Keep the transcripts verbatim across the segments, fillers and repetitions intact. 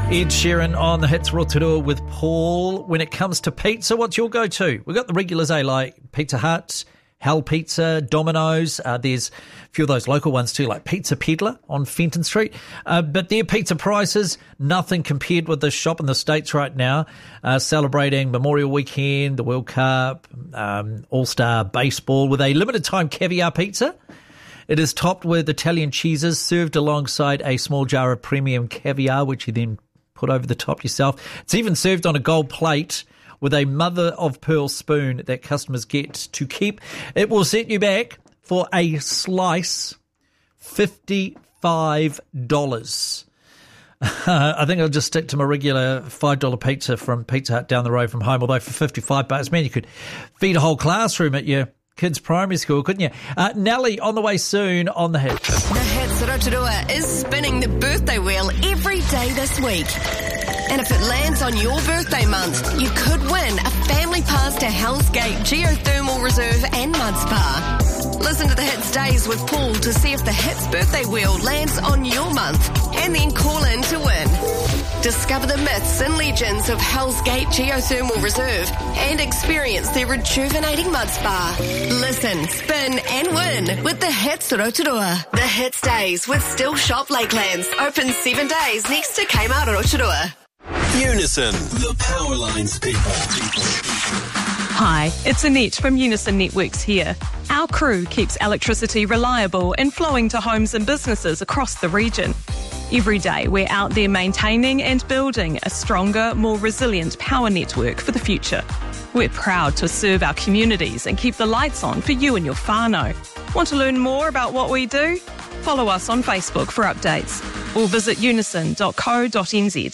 Ed Sheeran on the Hits Rotorua with Paul. When it comes to pizza, what's your go-to? We've got the regulars, eh, like Pizza Hut, Hell Pizza, Domino's. Uh, there's a few of those local ones too, like Pizza Peddler on Fenton Street. Uh, but their pizza prices, nothing compared with the shop in the States right now, uh, celebrating Memorial Weekend, the World Cup, um, All-Star Baseball with a limited-time caviar pizza. It is topped with Italian cheeses served alongside a small jar of premium caviar, which you then put over the top yourself. It's even served on a gold plate with a mother-of-pearl spoon that customers get to keep. It will set you back for a slice, fifty-five dollars. Uh, I think I'll just stick to my regular five dollar pizza from Pizza Hut down the road from home, although for fifty-five bucks, man, you could feed a whole classroom at your kids' primary school, couldn't you? Uh, Nelly on the way soon on The Hits. The Hits Rotorua is spinning the birthday wheel every day this week. And if it lands on your birthday month, you could win a family pass to Hell's Gate Geothermal Reserve and Mud Spa. Listen to the Hits Days with Paul to see if the Hits birthday wheel lands on your month, and then call in to win. Discover the myths and legends of Hell's Gate Geothermal Reserve and experience their rejuvenating mud spa. Listen, spin and win with the Hits Rotorua. The Hits Days with Still Shop Lakelands. Open seven days next to Kmart Rotorua. Unison, the Powerlines people. Hi, it's Annette from Unison Networks here. Our crew keeps electricity reliable and flowing to homes and businesses across the region. Every day we're out there maintaining and building a stronger, more resilient power network for the future. We're proud to serve our communities and keep the lights on for you and your whānau. Want to learn more about what we do? Follow us on Facebook for updates or visit unison dot co dot n z.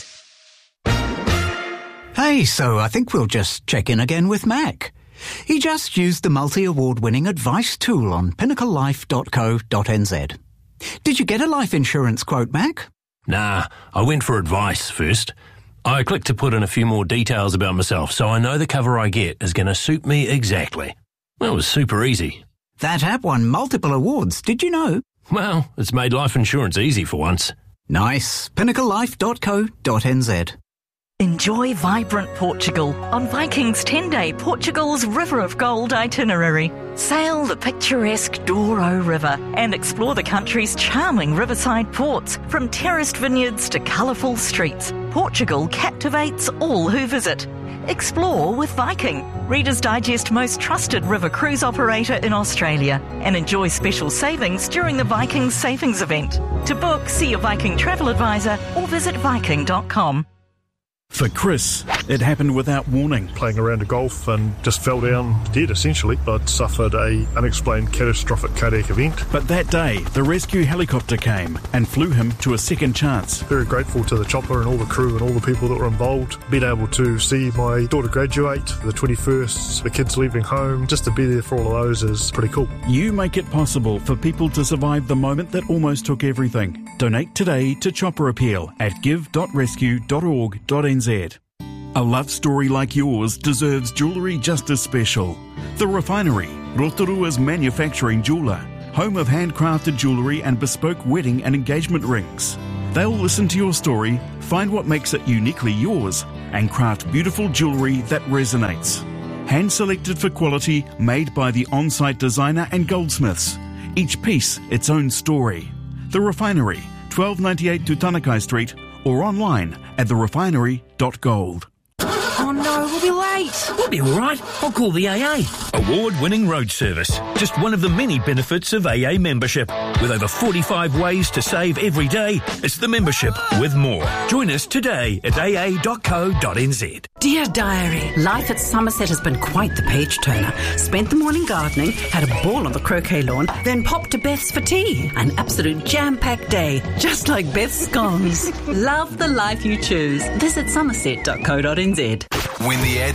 Hey, so I think we'll just check in again with Mac. He just used the multi-award-winning advice tool on pinnacle life dot co dot n z. Did you get a life insurance quote, Mac? Nah, I went for advice first. I clicked to put in a few more details about myself so I know the cover I get is going to suit me exactly. That was super easy. That app won multiple awards, did you know? Well, it's made life insurance easy for once. Nice. pinnacle life dot co dot n z. Enjoy vibrant Portugal on Viking's ten-day Portugal's River of Gold itinerary. Sail the picturesque Douro River and explore the country's charming riverside ports. From terraced vineyards to colourful streets, Portugal captivates all who visit. Explore with Viking, Reader's Digest most trusted river cruise operator in Australia, and enjoy special savings during the Viking Savings event. To book, see your Viking travel advisor or visit viking dot com. For Chris, it happened without warning. Playing around a golf and just fell down dead, essentially, but suffered a unexplained catastrophic cardiac event. But that day, the rescue helicopter came and flew him to a second chance. Very grateful to the chopper and all the crew and all the people that were involved. Being able to see my daughter graduate, the twenty-first, the kids leaving home, just to be there for all of those is pretty cool. You make it possible for people to survive the moment that almost took everything. Donate today to Chopper Appeal at give dot rescue dot org dot n z. A love story like yours deserves jewellery just as special. The Refinery, Rotorua's manufacturing jeweller, home of handcrafted jewellery and bespoke wedding and engagement rings. They'll listen to your story, find what makes it uniquely yours, and craft beautiful jewellery that resonates. Hand-selected for quality, made by the on-site designer and goldsmiths. Each piece its own story. The Refinery, twelve ninety-eight Tutanekai Street, or online at the refinery dot gold. Oh no, we'll be late. We'll be all right. I'll call the A A. Award-winning road service. Just one of the many benefits of A A membership. With over forty-five ways to save every day, it's the membership with more. Join us today at a a dot co dot n z. Dear Diary, life at Somerset has been quite the page-turner. Spent the morning gardening, had a ball on the croquet lawn, then popped to Beth's for tea. An absolute jam-packed day, just like Beth's scones. Love the life you choose. Visit somerset dot co dot n z. When the ad